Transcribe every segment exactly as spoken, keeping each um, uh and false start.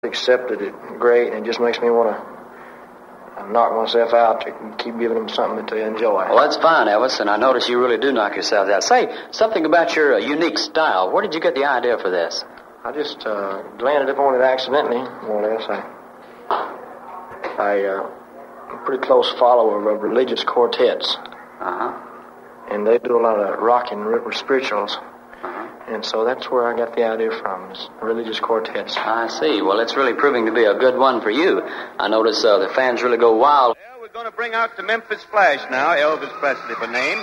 accepted it great, and it just makes me want to knock myself out to keep giving them something that they enjoy. Well, that's fine, Elvis, and I notice you really do knock yourself out. Say, something about your uh, unique style. Where did you get the idea for this? I just uh, landed upon it accidentally, more or less. I, I, uh, I'm a pretty close follower of religious quartets. Uh-huh. And they do a lot of rock and river spirituals. Uh-huh. And so that's where I got the idea from, is religious quartets. I see. Well, it's really proving to be a good one for you. I notice uh, the fans really go wild. Well, we're going to bring out the Memphis Flash now, Elvis Presley for name.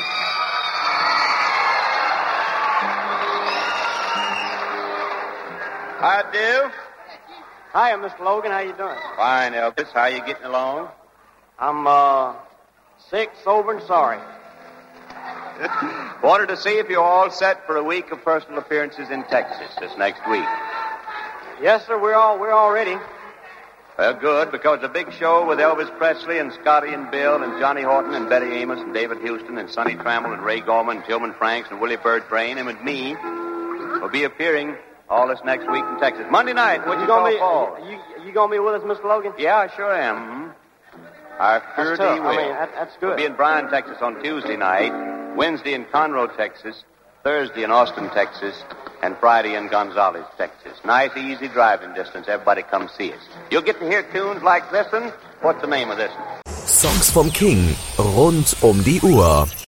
How do? Hiya, Mister Logan. How you doing? Fine, Elvis. How you getting along? I'm, uh, sick, sober, and sorry. Wanted to see if you're all set for a week of personal appearances in Texas this next week. Yes, sir. We're all we're all ready. Well, good, because a big show with Elvis Presley and Scotty and Bill and Johnny Horton and Betty Amos and David Houston and Sonny Trammell and Ray Gorman and Tillman Franks and Willie Bird Brain and me will be appearing all this next week in Texas. Monday night, What Wichita you gonna be? Falls. You you gonna be with us, Mister Logan? Yeah, I sure am. Mm-hmm. I sure That's tough. do I will. mean, that, that's good. We'll be in Bryan, Texas on Tuesday night, Wednesday in Conroe, Texas, Thursday in Austin, Texas, and Friday in Gonzales, Texas. Nice, easy driving distance. Everybody come see us. You'll get to hear tunes like this one. What's the name of this one? Songs vom King rund um die Uhr.